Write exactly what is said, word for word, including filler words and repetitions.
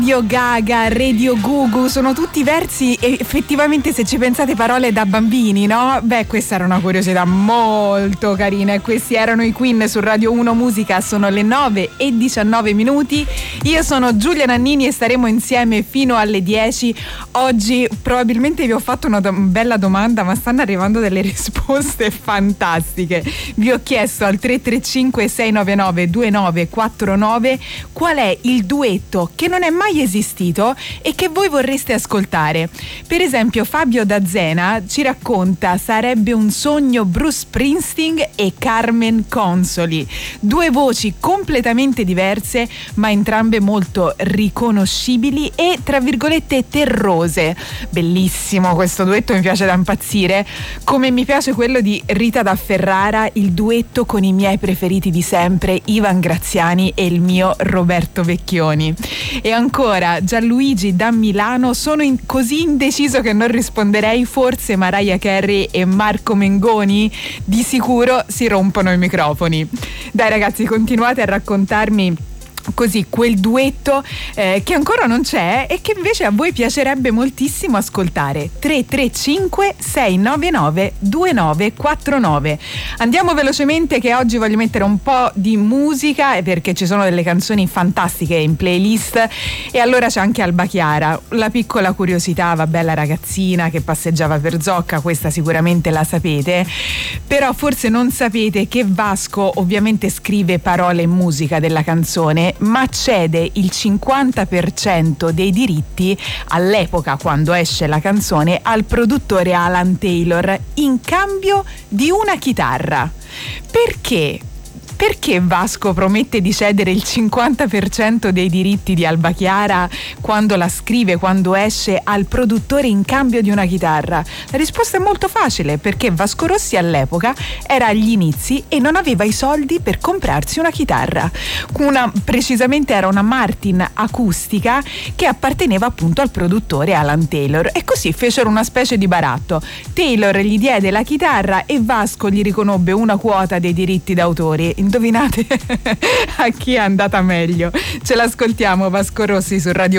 Radio Gaga, Radio Gugu, sono tutti versi effettivamente, se ci pensate, parole da bambini, no? Beh, questa era una curiosità molto carina e questi erano i Queen su Radio uno Musica. Sono le nove e diciannove minuti. Io sono Giulia Nannini e staremo insieme fino alle dieci. Oggi probabilmente vi ho fatto una do- bella domanda, ma stanno arrivando delle risposte fantastiche. Vi ho chiesto al tre tre cinque sei nove nove due nove quattro nove qual è il duetto che non è mai esistito e che voi vorreste ascoltare. Per esempio Fabio da Zena ci racconta: sarebbe un sogno Bruce Springsteen e Carmen Consoli, due voci completamente diverse ma entrambe molto riconoscibili e tra virgolette terrose. Bellissimo questo duetto, mi piace da impazzire, come mi piace quello di Rita da Ferrara, il duetto con i miei preferiti di sempre, Ivan Graziani e il mio Roberto Vecchioni. E ancora Gianluigi da Milano: sono in- così indeciso che non risponderei, forse Mariah Carey e Marco Mengoni, di sicuro si rompono i microfoni. Dai ragazzi, continuate a raccontarmi così quel duetto eh, che ancora non c'è e che invece a voi piacerebbe moltissimo ascoltare. Tre tre cinque sei nove nove due nove quattro nove. Andiamo velocemente che oggi voglio mettere un po' di musica perché ci sono delle canzoni fantastiche in playlist. E allora c'è anche Alba Chiara, la piccola curiosità, vabbè, la ragazzina che passeggiava per Zocca, questa sicuramente la sapete, però forse non sapete che Vasco ovviamente scrive parole e musica della canzone, ma cede il cinquanta per cento dei diritti all'epoca, quando esce la canzone, al produttore Alan Taylor in cambio di una chitarra. Perché? Perché Vasco promette di cedere il cinquanta per cento dei diritti di Alba Chiara quando la scrive, quando esce, al produttore in cambio di una chitarra? La risposta è molto facile: perché Vasco Rossi all'epoca era agli inizi e non aveva i soldi per comprarsi una chitarra. Una, precisamente era una Martin acustica che apparteneva appunto al produttore Alan Taylor, e così fecero una specie di baratto. Taylor gli diede la chitarra e Vasco gli riconobbe una quota dei diritti d'autore. Indovinate a chi è andata meglio? Ce l'ascoltiamo, Vasco Rossi su Radio